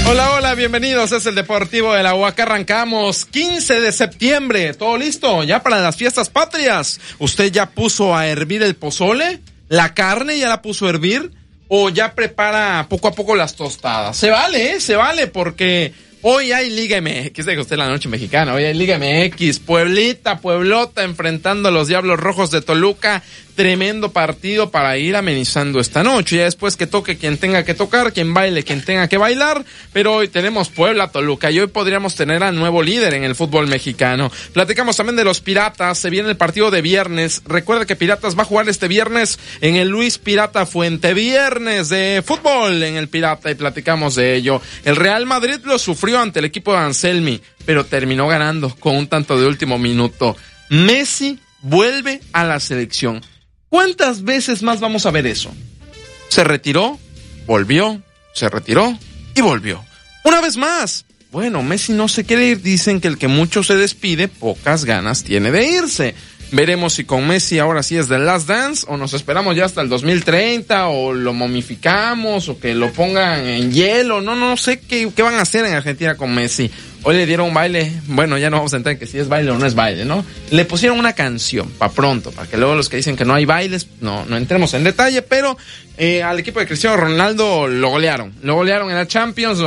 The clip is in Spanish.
Hola, hola, bienvenidos, es el Deportivo de la UAC. Arrancamos 15 de septiembre, todo listo ya para las fiestas patrias. ¿Usted ya puso a hervir el pozole? ¿La carne ya la puso a hervir? ¿O ya prepara poco a poco las tostadas? Se vale, porque hoy hay Liga MX, de que usted la noche mexicana, hoy hay Liga MX, Pueblota enfrentando a los Diablos Rojos de Toluca. Tremendo partido para ir amenizando esta noche. Ya después que toque quien tenga que tocar, quien baile quien tenga que bailar. Pero hoy tenemos Puebla-Toluca y hoy podríamos tener al nuevo líder en el fútbol mexicano. Platicamos también de los Piratas. Se viene el partido de viernes. Recuerda que Piratas va a jugar este viernes en el Luis Pirata Fuente. Viernes de fútbol en el Pirata y platicamos de ello. El Real Madrid lo sufrió ante el equipo de Anselmi, pero terminó ganando con un tanto de último minuto. Messi vuelve a la selección. ¿Cuántas veces más vamos a ver eso? Se retiró, volvió, se retiró y volvió. Una vez más. Bueno, Messi no se quiere ir. Dicen que el que mucho se despide, pocas ganas tiene de irse. Veremos si con Messi ahora sí es The Last Dance o nos esperamos ya hasta el 2030 o lo momificamos o que lo pongan en hielo. No sé qué van a hacer en Argentina con Messi. Hoy le dieron un baile, bueno, ya no vamos a entrar en que si es baile o no es baile, ¿no? Le pusieron una canción para pronto, para que luego los que dicen que no hay bailes, no entremos en detalle, pero al equipo de Cristiano Ronaldo lo golearon en la Champions.